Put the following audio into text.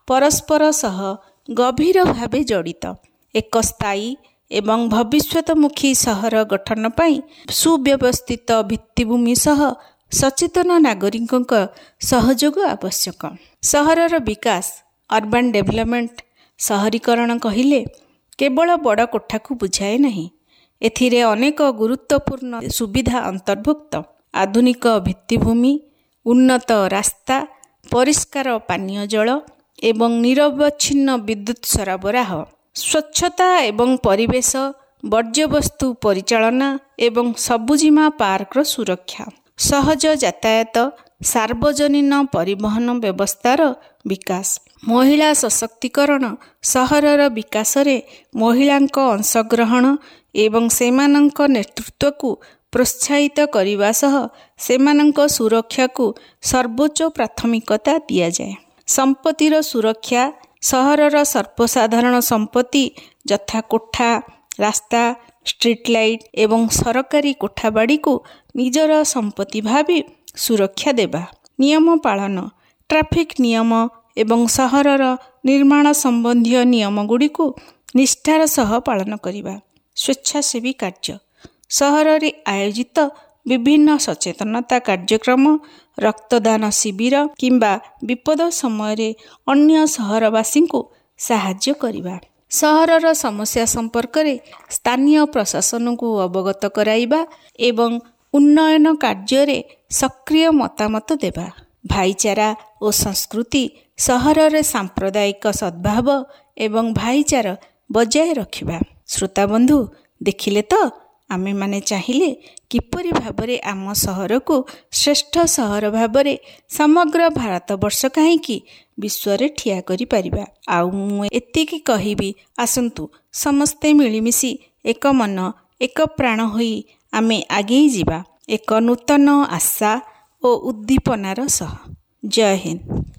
ପରସ୍ପର ସହ ଗଭୀର ଭାବେ ଜଡ଼ିତ। ଏକ ସ୍ଥାୟୀ ଏବଂ ଭବିଷ୍ୟତମୁଖୀ ସହର ଗଠନ ପାଇଁ ସୁବ୍ୟବସ୍ଥିତ ଭିତ୍ତିଭୂମି ସହ ସଚେତନ ନାଗରିକଙ୍କ ସହଯୋଗ ଆବଶ୍ୟକ। ସହରର ବିକାଶ ଅର୍ବାନ୍ ଡେଭଲପମେଣ୍ଟ ସହରୀକରଣ କହିଲେ କେବଳ ବଡ଼ କୋଠାକୁ ବୁଝାଏ ନାହିଁ। ଏଥିରେ ଅନେକ ଗୁରୁତ୍ୱପୂର୍ଣ୍ଣ ସୁବିଧା ଅନ୍ତର୍ଭୁକ୍ତ। ଆଧୁନିକ ଭିତ୍ତିଭୂମି, ଉନ୍ନତ ରାସ୍ତା, ପରିଷ୍କାର ପାନୀୟ ଜଳ ଏବଂ ନିରବଚ୍ଛିନ୍ନ ବିଦ୍ୟୁତ୍ ସରବରାହ, ସ୍ୱଚ୍ଛତା ଏବଂ ପରିବେଶ, ବର୍ଜ୍ୟବସ୍ତୁ ପରିଚାଳନା ଏବଂ ସବୁଜିମା ପାର୍କର ସୁରକ୍ଷା, ସହଜ ଯାତାୟାତ, ସାର୍ବଜନୀନ ପରିବହନ ବ୍ୟବସ୍ଥାର ବିକାଶ, ମହିଳା ସଶକ୍ତିକରଣ ସହରର ବିକାଶରେ ମହିଳାଙ୍କ ଅଂଶଗ୍ରହଣ ଏବଂ ସେମାନଙ୍କ ନେତୃତ୍ୱକୁ ପ୍ରୋତ୍ସାହିତ କରିବା ସହ ସେମାନଙ୍କ ସୁରକ୍ଷାକୁ ସର୍ବୋଚ୍ଚ ପ୍ରାଥମିକତା ଦିଆଯାଏ। ସମ୍ପତ୍ତିର ସୁରକ୍ଷା ସହରର ସର୍ବସାଧାରଣ ସମ୍ପତ୍ତି ଯଥା କୋଠା, ରାସ୍ତା, ଷ୍ଟ୍ରିଟ୍ ଲାଇଟ୍ ଏବଂ ସରକାରୀ କୋଠାବାଡ଼ିକୁ ନିଜର ସମ୍ପତ୍ତି ଭାବି ସୁରକ୍ଷା ଦେବା। ନିୟମ ପାଳନ, ଟ୍ରାଫିକ୍ ନିୟମ ଏବଂ ସହରର ନିର୍ମାଣ ସମ୍ବନ୍ଧୀୟ ନିୟମଗୁଡ଼ିକୁ ନିଷ୍ଠାର ସହ ପାଳନ କରିବା। ସ୍ୱେଚ୍ଛାସେବୀ କାର୍ଯ୍ୟ, ସହରରେ ଆୟୋଜିତ ବିଭିନ୍ନ ସଚେତନତା କାର୍ଯ୍ୟକ୍ରମ, ରକ୍ତଦାନ ଶିବିର କିମ୍ବା ବିପଦ ସମୟରେ ଅନ୍ୟ ସହରବାସୀଙ୍କୁ ସାହାଯ୍ୟ କରିବା। ସହରର ସମସ୍ୟା ସମ୍ପର୍କରେ ସ୍ଥାନୀୟ ପ୍ରଶାସନକୁ ଅବଗତ କରାଇବା ଏବଂ ଉନ୍ନୟନ କାର୍ଯ୍ୟରେ ସକ୍ରିୟ ମତାମତ ଦେବା। ଭାଇଚାରା ଓ ସଂସ୍କୃତି ସହରରେ ସାମ୍ପ୍ରଦାୟିକ ସଦ୍ଭାବ ଏବଂ ଭାଇଚାରା ବଜାୟ ରଖିବା। ଶ୍ରୋତାବନ୍ଧୁ, ଦେଖିଲେ ତ ଆମେମାନେ ଚାହିଁଲେ କିପରି ଭାବରେ ଆମ ସହରକୁ ଶ୍ରେଷ୍ଠ ସହର ଭାବରେ ସମଗ୍ର ଭାରତବର୍ଷ କାହିଁକି ବିଶ୍ୱରେ ଠିଆ କରିପାରିବା। ଆଉ ମୁଁ ଏତିକି କହିବି, ଆସନ୍ତୁ ସମସ୍ତେ ମିଳିମିଶି ଏକ ମନ ଏକ ପ୍ରାଣ ହୋଇ ଆମେ ଆଗେଇ ଯିବା ଏକ ନୂତନ ଆଶା ଓ ଉଦ୍ଦୀପନାର ସହ। ଜୟ ହିନ୍ଦ।